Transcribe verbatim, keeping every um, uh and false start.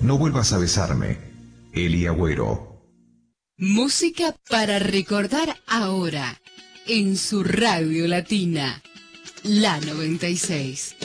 No vuelvas a besarme. Eli Agüero. Música para recordar ahora, en su radio latina, la noventa y seis.